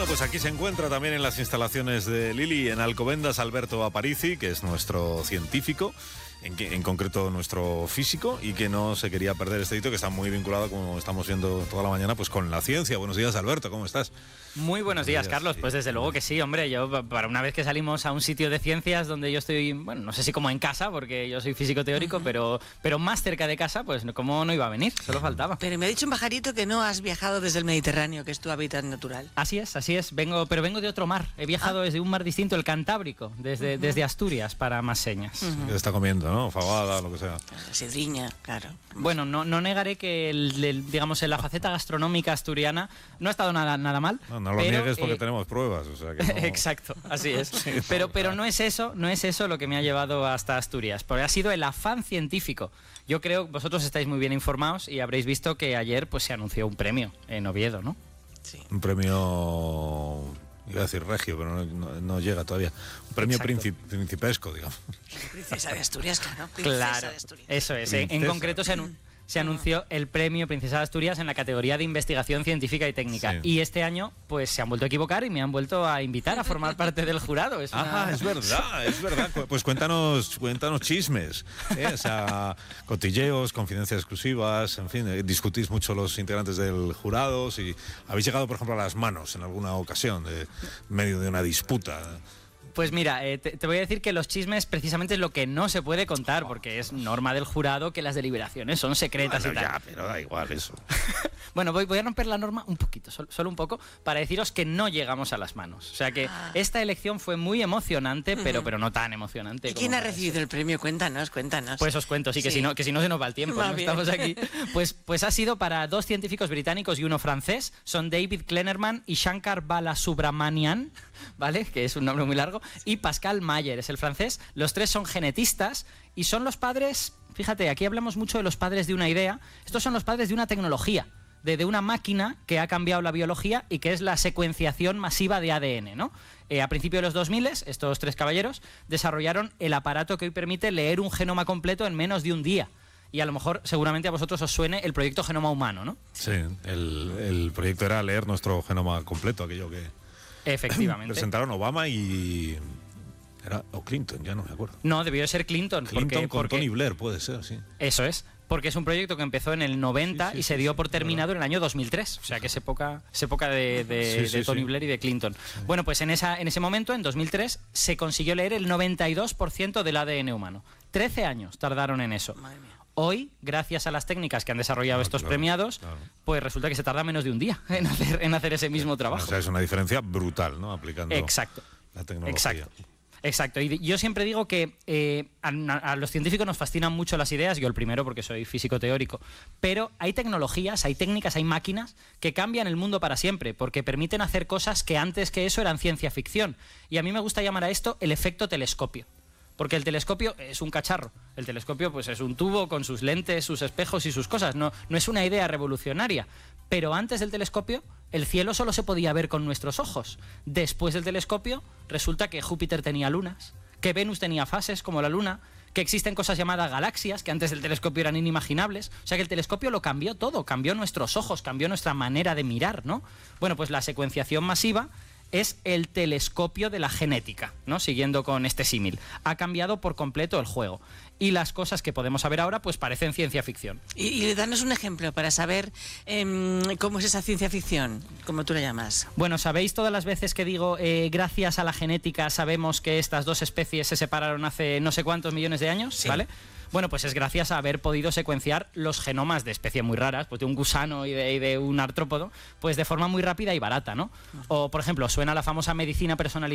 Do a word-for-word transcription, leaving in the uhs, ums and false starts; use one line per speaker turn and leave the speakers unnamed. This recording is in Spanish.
Bueno, pues aquí se encuentra también en las instalaciones de Lili, en Alcobendas, Alberto Aparici, que es nuestro científico, en, que, en concreto nuestro físico, y que no se quería perder este hito, que está muy vinculado, como estamos viendo toda la mañana, pues con la ciencia. Buenos días, Alberto, ¿cómo estás?
Muy buenos días, Carlos. Pues desde luego que sí, hombre. Yo, para una vez que salimos a un sitio de ciencias donde yo estoy, bueno, no sé si como en casa, porque yo soy físico teórico, pero, pero más cerca de casa, pues ¿cómo no iba a venir? Solo faltaba.
Pero me ha dicho un pajarito que no has viajado desde el Mediterráneo, que es tu hábitat natural.
Así es, así es. Vengo, pero vengo de otro mar. He viajado ah. desde un mar distinto, el Cantábrico, desde, uh-huh. desde Asturias, para más señas.
Uh-huh. ¿Qué está comiendo, no? Fabada, lo que sea.
Sidriña, claro.
Bueno, no, no negaré que, el, el, digamos, en la faceta gastronómica asturiana no ha estado nada, nada mal.
No, no lo
pero,
niegues porque
eh,
tenemos pruebas. O sea que no...
Exacto, así es.
Sí,
pero, pero no es eso, no es eso lo que me ha llevado hasta Asturias, porque ha sido el afán científico. Yo creo que vosotros estáis muy bien informados y habréis visto que ayer pues se anunció un premio en Oviedo, ¿no?
Sí.
Un premio, iba a decir regio, pero no, no, no llega todavía. Un premio princip, principesco, digamos.
Princesa de Asturias, claro. Princesa
claro,
de Asturias.
Eso es. En, en concreto se anunció. Se anunció el premio Princesa de Asturias en la categoría de investigación científica y técnica. Sí. Y este año, pues se han vuelto a equivocar y me han vuelto a invitar a formar parte del jurado. Es una...
Ah, es verdad, es verdad. Pues cuéntanos, cuéntanos chismes, ¿eh? O sea, cotilleos, confidencias exclusivas, en fin, eh, discutís mucho los integrantes del jurado. Si habéis llegado, por ejemplo, a las manos en alguna ocasión, de medio de una disputa.
Pues mira, eh, te, te voy a decir que los chismes precisamente es lo que no se puede contar, porque es norma del jurado que las deliberaciones son secretas
bueno,
y tal.
Ya, pero da igual eso.
Bueno, voy, voy a romper la norma un poquito, solo, solo un poco, para deciros que no llegamos a las manos. O sea que ah. esta elección fue muy emocionante, pero, uh-huh. pero no tan emocionante.
¿Y quién ha recibido
ser.
el premio? Cuéntanos, cuéntanos.
Pues os cuento, sí, que, sí. Si, no, que si no se nos va el tiempo, va ¿no? Estamos aquí. Pues, pues ha sido para dos científicos británicos y uno francés, son David Klenerman y Shankar Balasubramanian, ¿vale? Que es un nombre muy largo, y Pascal Mayer, es el francés. Los tres son genetistas y son los padres, fíjate, aquí hablamos mucho de los padres de una idea, estos son los padres de una tecnología, de, de una máquina que ha cambiado la biología y que es la secuenciación masiva de A D N, ¿no? Eh, a principios de los dos mil, estos tres caballeros desarrollaron el aparato que hoy permite leer un genoma completo en menos de un día. Y a lo mejor, seguramente a vosotros os suene el proyecto Genoma Humano, ¿no?
Sí, el, el proyecto era leer nuestro genoma completo, aquello que...
Efectivamente.
Presentaron Obama y... Era, o Clinton, ya no me acuerdo.
No, debió ser Clinton.
Clinton
porque,
con
porque,
Tony Blair, puede ser, sí.
Eso es, porque es un proyecto que empezó en el noventa sí, sí, y se dio sí, por terminado en el año dos mil tres. O sea que es época, es época de, de, sí, sí, de Tony sí. Blair y de Clinton. Sí. Bueno, pues en, esa, en ese momento, en dos mil tres, se consiguió leer el noventa y dos por ciento del A D N humano. trece años tardaron en eso.
Madre mía.
Hoy, gracias a las técnicas que han desarrollado ah, estos claro, premiados, claro. pues resulta que se tarda menos de un día en hacer, en hacer ese mismo trabajo.
O sea, es una diferencia brutal, ¿no? Aplicando
Exacto.
la tecnología.
Exacto. Exacto, y yo siempre digo que eh, a, a los científicos nos fascinan mucho las ideas, yo el primero porque soy físico teórico, pero hay tecnologías, hay técnicas, hay máquinas que cambian el mundo para siempre, porque permiten hacer cosas que antes que eso eran ciencia ficción. Y a mí me gusta llamar a esto el efecto telescopio. Porque el telescopio es un cacharro. El telescopio pues es un tubo con sus lentes, sus espejos y sus cosas. No, no es una idea revolucionaria. Pero antes del telescopio, el cielo solo se podía ver con nuestros ojos. Después del telescopio, resulta que Júpiter tenía lunas, que Venus tenía fases como la Luna, que existen cosas llamadas galaxias, que antes del telescopio eran inimaginables. O sea que el telescopio lo cambió todo, cambió nuestros ojos, cambió nuestra manera de mirar, ¿no? Bueno, pues la secuenciación masiva es el telescopio de la genética, ¿no? Siguiendo con este símil. Ha cambiado por completo el juego. Y las cosas que podemos saber ahora, pues parecen ciencia ficción.
Y, y danos un ejemplo para saber eh, cómo es esa ciencia ficción, como tú la llamas.
Bueno, ¿sabéis todas las veces que digo, eh, gracias a la genética sabemos que estas dos especies se separaron hace no sé cuántos millones de años?
Sí.
¿Vale? Bueno, pues es gracias a haber podido secuenciar los genomas de especies muy raras, pues de un gusano y de, y de un artrópodo, pues de forma muy rápida y barata, ¿no? O, por ejemplo, suena la famosa medicina personalizada